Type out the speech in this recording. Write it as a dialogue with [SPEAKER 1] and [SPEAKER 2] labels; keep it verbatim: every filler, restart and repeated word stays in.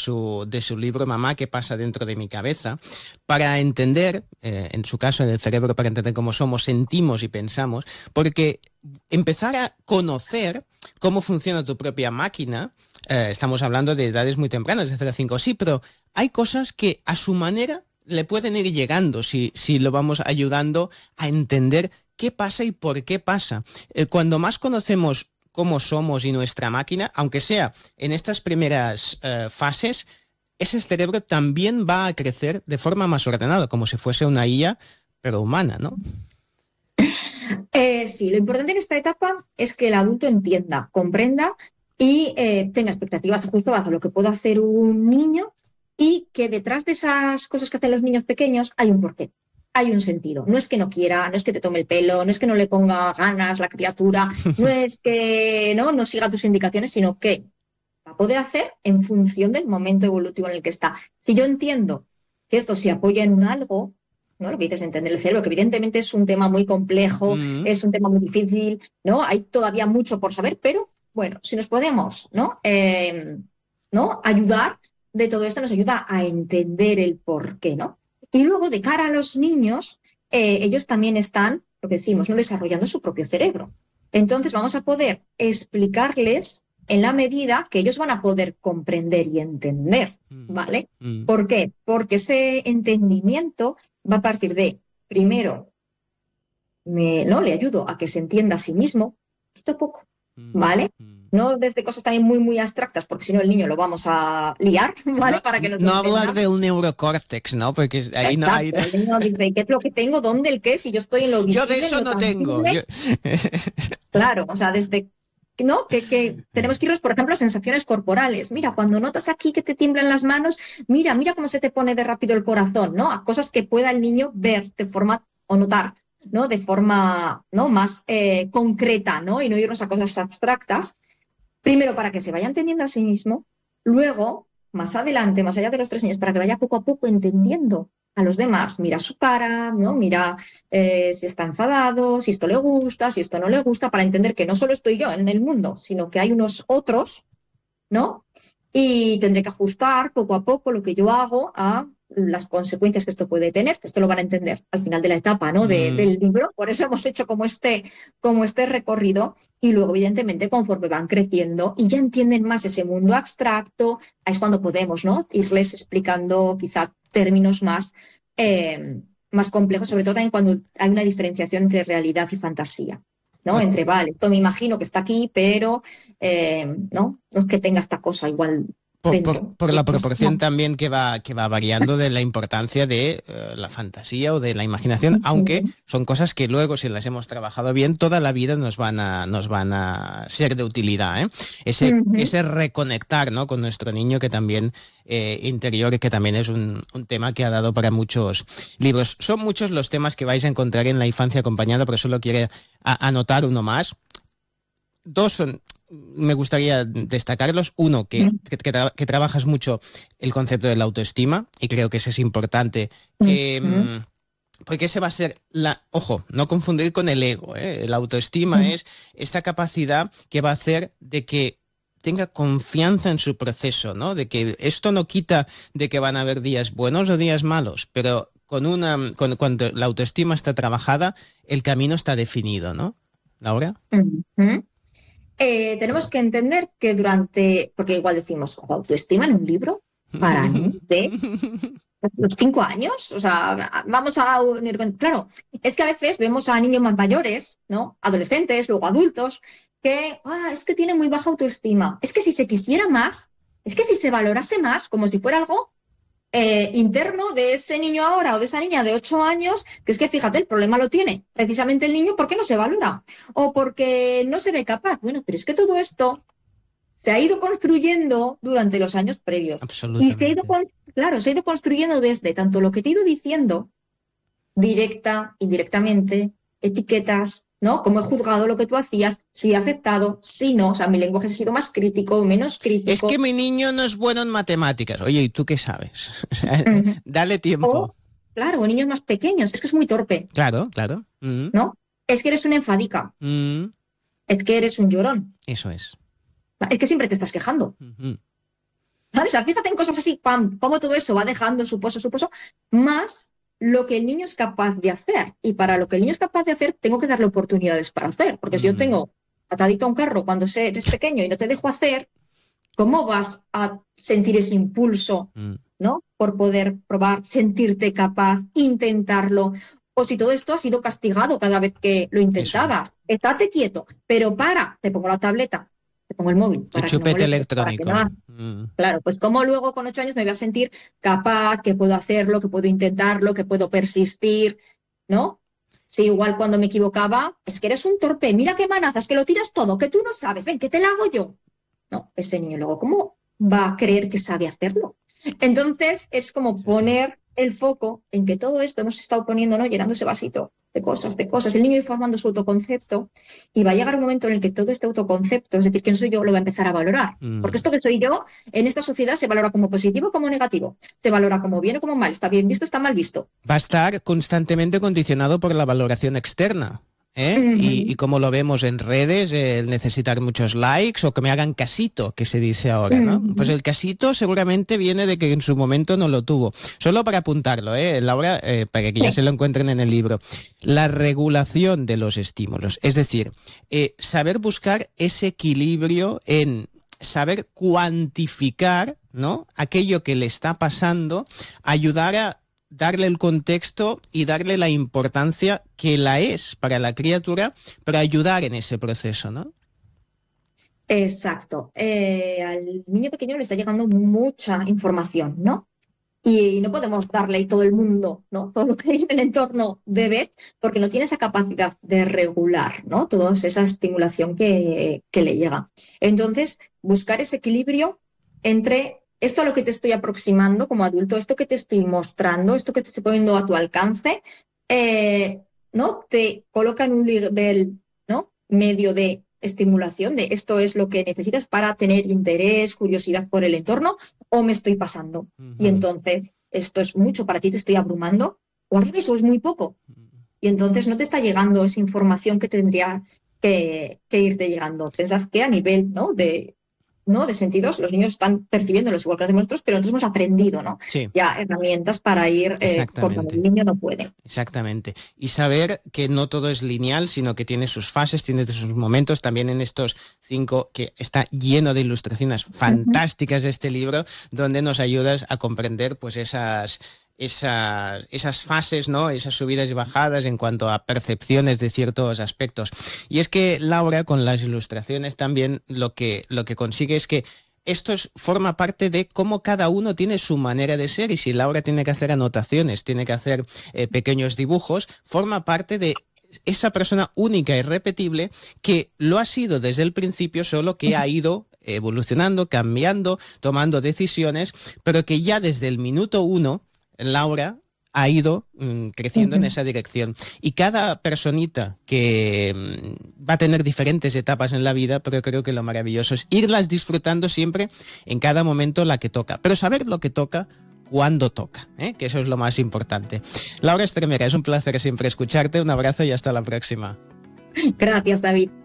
[SPEAKER 1] su, de su libro Mamá, ¿qué pasa dentro de mi cabeza? Para entender, eh, en su caso, en el cerebro, para entender cómo somos, sentimos y pensamos, porque empezar a conocer cómo funciona tu propia máquina, eh, estamos hablando de edades muy tempranas, de cero a cinco, sí, pero hay cosas que a su manera le pueden ir llegando si, si lo vamos ayudando a entender qué pasa y por qué pasa. Eh, cuando más conocemos cómo somos y nuestra máquina, aunque sea en estas primeras eh, fases, ese cerebro también va a crecer de forma más ordenada, como si fuese una I A, pero humana, ¿no?
[SPEAKER 2] Eh, sí, lo importante en esta etapa es que el adulto entienda, comprenda y eh, tenga expectativas ajustadas a lo que puede hacer un niño y que detrás de esas cosas que hacen los niños pequeños hay un porqué, hay un sentido. No es que no quiera, no es que te tome el pelo, no es que no le ponga ganas la criatura, no es que no, no siga tus indicaciones, sino que va a poder hacer en función del momento evolutivo en el que está. Si yo entiendo que esto se apoya en un algo, ¿no? Lo que dices, entender el cerebro, que evidentemente es un tema muy complejo,
[SPEAKER 1] Mm.
[SPEAKER 2] es un tema muy difícil, ¿no? Hay todavía mucho por saber, pero bueno, si nos podemos, ¿no? Eh, ¿no? Ayudar de todo esto nos ayuda a entender el por qué, ¿no? Y luego, de cara a los niños, eh, ellos también están, lo que decimos, ¿no? Desarrollando su propio cerebro. Entonces vamos a poder explicarles en la medida que ellos van a poder comprender y entender, ¿vale?
[SPEAKER 1] Mm.
[SPEAKER 2] ¿Por qué? Porque ese entendimiento va a partir de, primero, me, ¿no? le ayudo a que se entienda a sí mismo, poquito a poco, ¿vale? No desde cosas también muy, muy abstractas, porque si no el niño lo vamos a liar, ¿vale?
[SPEAKER 1] No,
[SPEAKER 2] Para que nos
[SPEAKER 1] no
[SPEAKER 2] entienda.
[SPEAKER 1] hablar de un neurocórtex, ¿no? Porque ahí no hay...
[SPEAKER 2] Exacto, el niño dice, ¿qué es lo que tengo? ¿Dónde el qué? Si yo estoy en lo visible,
[SPEAKER 1] Yo de eso
[SPEAKER 2] en lo
[SPEAKER 1] no tengo.
[SPEAKER 2] tangible.
[SPEAKER 1] Yo...
[SPEAKER 2] Claro, o sea, desde... ¿no? Que, que tenemos que irnos, por ejemplo, a sensaciones corporales. Mira, cuando notas aquí que te tiemblan las manos, mira, mira cómo se te pone de rápido el corazón, ¿no? A cosas que pueda el niño ver de forma, o notar, ¿no? De forma, ¿no? Más eh, concreta, ¿no? Y no irnos a cosas abstractas. Primero, para que se vaya entendiendo a sí mismo. Luego, más adelante, más allá de los tres años, para que vaya poco a poco entendiendo a los demás. Mira su cara, ¿no? Mira eh, si está enfadado, si esto le gusta, si esto no le gusta, para entender que no solo estoy yo en el mundo, sino que hay unos otros, ¿no? Y tendré que ajustar poco a poco lo que yo hago a las consecuencias que esto puede tener, que esto lo van a entender al final de la etapa, ¿no? De,
[SPEAKER 1] Mm.
[SPEAKER 2] del libro. Por eso hemos hecho como este, como este recorrido y luego, evidentemente, conforme van creciendo y ya entienden más ese mundo abstracto, es cuando podemos, ¿no? Irles explicando quizá términos más, eh, más complejos, sobre todo también cuando hay una diferenciación entre realidad y fantasía. ¿No? Entre, vale, esto me imagino que está aquí, pero eh, ¿no? No es que tenga esta cosa igual
[SPEAKER 1] Por,
[SPEAKER 2] dentro.
[SPEAKER 1] por, por la
[SPEAKER 2] Pues,
[SPEAKER 1] proporción
[SPEAKER 2] no.
[SPEAKER 1] también que va, que va variando de la importancia de uh, la fantasía o de la imaginación, aunque son cosas que luego, si las hemos trabajado bien, toda la vida nos van a, nos van a ser de utilidad, ¿eh? Ese,
[SPEAKER 2] Uh-huh.
[SPEAKER 1] ese reconectar, ¿no? Con nuestro niño que también eh, interior, que también es un, un tema que ha dado para muchos libros. Son muchos los temas que vais a encontrar en La infancia acompañada, pero solo quiero a, anotar uno más. Dos son... me gustaría destacarlos. Uno, que, que, que, tra que trabajas mucho el concepto de la autoestima, y creo que eso es importante, que, uh-huh. porque ese va a ser la... Ojo, no confundir con el ego, ¿eh? La autoestima uh-huh. es esta capacidad que va a hacer de que tenga confianza en su proceso, ¿no? De que esto no quita de que van a haber días buenos o días malos, pero con una, con, cuando la autoestima está trabajada, el camino está definido, ¿no? ¿Laura?
[SPEAKER 2] Uh-huh. Eh, tenemos que entender que durante, porque igual decimos, ojo, autoestima en un libro para niños de los cinco años, o sea, vamos a unir, claro, es que a veces vemos a niños más mayores, ¿no? Adolescentes, luego adultos, que, ah, es que tienen muy baja autoestima, es que si se quisiera más, es que si se valorase más, como si fuera algo Eh, interno de ese niño ahora o de esa niña de ocho años, que es que fíjate, el problema lo tiene precisamente el niño porque no se valora o porque no se ve capaz. Bueno, pero es que todo esto se ha ido construyendo durante los años previos.
[SPEAKER 1] Absolutamente.
[SPEAKER 2] Y se ha ido, claro, se ha ido construyendo desde tanto lo que te he ido diciendo, directa, indirectamente, etiquetas, ¿no? Cómo he juzgado lo que tú hacías, si he aceptado, si no. O sea, mi lenguaje ha sido más crítico, menos crítico.
[SPEAKER 1] Es que mi niño no es bueno en matemáticas. Oye, ¿y tú qué sabes? O sea, uh-huh. Dale tiempo.
[SPEAKER 2] O, claro, o niños más pequeños. Es que es muy torpe.
[SPEAKER 1] Claro, claro. Uh-huh.
[SPEAKER 2] ¿No? Es que eres una enfadica.
[SPEAKER 1] Uh-huh.
[SPEAKER 2] Es que eres un llorón.
[SPEAKER 1] Eso es.
[SPEAKER 2] Es que siempre te estás quejando.
[SPEAKER 1] Uh-huh.
[SPEAKER 2] ¿Vale? O sea, fíjate en cosas así, pam, cómo todo eso va dejando su pozo, su pozo, más lo que el niño es capaz de hacer. Y para lo que el niño es capaz de hacer, tengo que darle oportunidades para hacer. Porque si yo tengo atadito a un carro cuando eres pequeño y no te dejo hacer, ¿cómo vas a sentir ese impulso, ¿no? Por poder probar, sentirte capaz, intentarlo. O si todo esto ha sido castigado cada vez que lo intentabas. Estate quieto, pero para, te pongo la tableta, te pongo el móvil.
[SPEAKER 1] El chupete electrónico.
[SPEAKER 2] No... Mm. Claro, pues como luego con ocho años me voy a sentir capaz, que puedo hacerlo, que puedo intentarlo, que puedo persistir, ¿no? Sí, igual cuando me equivocaba, es que eres un torpe, mira qué manazas, que lo tiras todo, que tú no sabes, ven, que te la hago yo. No, ese niño luego, ¿cómo va a creer que sabe hacerlo? Entonces, es como poner el foco en que todo esto hemos estado poniendo, ¿no? Llenando ese vasito de cosas, de cosas. El niño va formando su autoconcepto y va a llegar un momento en el que todo este autoconcepto, es decir, quién soy yo, lo va a empezar a valorar. Mm. Porque esto que soy yo, en esta sociedad se valora como positivo o como negativo. Se valora como bien o como mal. Está bien visto, está mal visto.
[SPEAKER 1] Va a estar constantemente condicionado por la valoración externa. ¿Eh? Uh-huh. y, y como lo vemos en redes, el eh, necesitar muchos likes o que me hagan casito, que se dice ahora, ¿no? Uh-huh. Pues el casito seguramente viene de que en su momento no lo tuvo. Solo para apuntarlo, ¿eh? Laura, eh, para que ya sí. se lo encuentren en el libro. La regulación de los estímulos, es decir, eh, saber buscar ese equilibrio en saber cuantificar, ¿no? Aquello que le está pasando, ayudar a darle el contexto y darle la importancia que la es para la criatura, para ayudar en ese proceso, ¿no?
[SPEAKER 2] Exacto. Eh, al niño pequeño le está llegando mucha información, ¿no? Y no podemos darle todo el mundo, ¿no? Todo lo que hay en el entorno de ver, porque no tiene esa capacidad de regular, ¿no? Toda esa estimulación que, que le llega. Entonces, buscar ese equilibrio entre esto a lo que te estoy aproximando como adulto, esto que te estoy mostrando, esto que te estoy poniendo a tu alcance, eh, ¿no? Te coloca en un nivel, ¿no? Medio de estimulación, de esto es lo que necesitas para tener interés, curiosidad por el entorno, o me estoy pasando. Uh-huh. Y entonces, esto es mucho para ti, te estoy abrumando, o al revés, o es muy poco. Y entonces no te está llegando esa información que tendría que, que irte llegando. Pensad que a nivel, ¿no? de ¿no? de sentidos, los niños están percibiéndolos igual que hacemos nosotros, pero nosotros hemos aprendido, ¿no?
[SPEAKER 1] Sí.
[SPEAKER 2] Ya herramientas para ir eh, por donde el niño no puede.
[SPEAKER 1] Exactamente. Y saber que no todo es lineal, sino que tiene sus fases, tiene sus momentos. También en estos cinco, que está lleno de ilustraciones fantásticas, uh-huh. este libro, donde nos ayudas a comprender pues esas... Esas, esas fases, ¿no? Esas subidas y bajadas en cuanto a percepciones de ciertos aspectos. Y es que Laura, con las ilustraciones también, lo que, lo que consigue es que esto es, forma parte de cómo cada uno tiene su manera de ser, y si Laura tiene que hacer anotaciones, tiene que hacer eh, pequeños dibujos, forma parte de esa persona única e irrepetible que lo ha sido desde el principio, solo que ha ido evolucionando, cambiando, tomando decisiones, pero que ya desde el minuto uno Laura ha ido mm, creciendo uh-huh. en esa dirección. Y cada personita que mm, va a tener diferentes etapas en la vida, pero creo que lo maravilloso es irlas disfrutando siempre en cada momento la que toca. Pero saber lo que toca cuando toca, ¿eh? Que eso es lo más importante. Laura Estremera, es un placer siempre escucharte. Un abrazo y hasta la próxima.
[SPEAKER 2] Gracias, David.